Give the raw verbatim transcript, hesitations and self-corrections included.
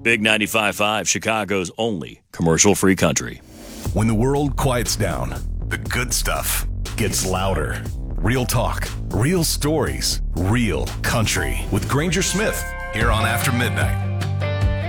Big ninety-five point five, Chicago's only commercial-free country. When the world quiets down, the good stuff gets louder. Real talk, real stories, real country. With Granger Smith, here on After Midnight.